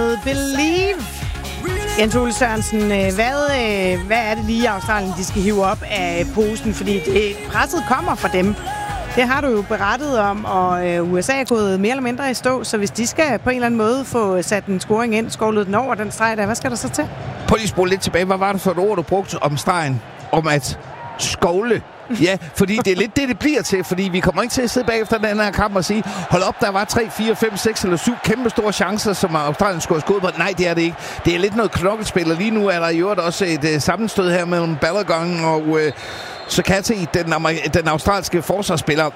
med Believe. Jens Ole Sørensen, hvad er det lige Australien, de skal hive op af posen? Fordi presset kommer fra dem. Det har du jo berettet om, og USA er gået mere eller mindre i stå, så hvis de skal på en eller anden måde få sat en scoring ind, skovlet den over den streg der, hvad skal der så til? Prøv lige at spole lidt tilbage. Hvad var det for et ord, du brugte om stregen? Om at skovle? Ja, fordi det er lidt det bliver til, fordi vi kommer ikke til at sidde bagefter den her kamp og sige, hold op, der var 3, 4, 5, 6 eller 7 kæmpe store chancer, som Australien skulle have skåret på. Nej, det er det ikke. Det er lidt noget knoklespil, og lige nu er der i øvrigt også et sammenstød her mellem Balogun og Sakati, den australske forsvarsspiller.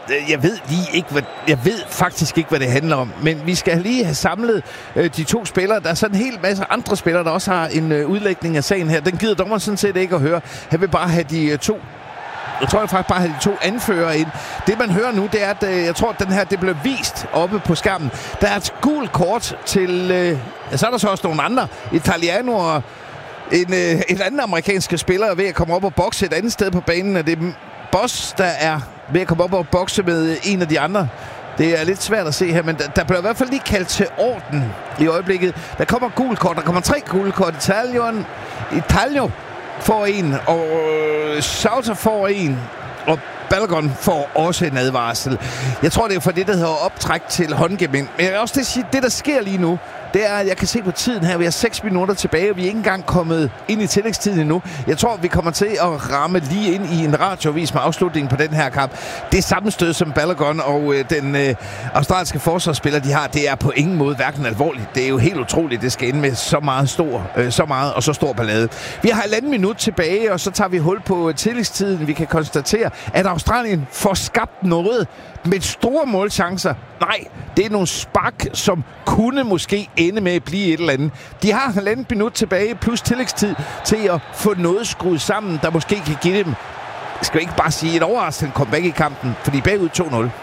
Jeg ved faktisk ikke, hvad det handler om, men vi skal lige have samlet de to spillere. Der er sådan en hel masse andre spillere, der også har en udlægning af sagen her. Den gider dommeren sådan set ikke at høre. Han vil bare have de to. Jeg tror faktisk bare, at de to anfører ind. Det, man hører nu, det er, at jeg tror, at den her, det blev vist oppe på skærmen. Der er et gult kort til... så er der så også nogle andre. Italiano og et andet amerikanske spiller er ved at komme op og bokse et andet sted på banen. Det er Boss, der er ved at komme op og bokse med en af de andre. Det er lidt svært at se her, men der bliver i hvert fald lige kaldt til orden i øjeblikket. Der kommer gult kort. Der kommer 3 gule kort. Italio får en, og Sauter får en, og Balogun får også en advarsel. Jeg tror, det er for det, der hedder optræk til håndgemænd. Men jeg vil også sige, det der sker lige nu, det er, at jeg kan se på tiden her, vi har 6 minutter tilbage, og vi er ikke engang kommet ind i tillægstiden endnu. Jeg tror, vi kommer til at ramme lige ind i en radiovis med afslutningen på den her kamp. Det sammenstød, som Balogun og den australske forsvarsspiller, de har, det er på ingen måde hverken alvorligt. Det er jo helt utroligt, det skal ende med så meget og så stor ballade. Vi har 1,5 minut tilbage, og så tager vi hul på tillægstiden. Vi kan konstatere, at Australien får skabt noget med store målchancer. Nej, det er nogle spark, som kunne måske ende med at blive et eller andet. De har 1,5 minut tilbage, plus tillægstid til at få noget skruet sammen, der måske kan give dem, skal vi ikke bare sige, et overraskende comeback i kampen, fordi bagud 2-0.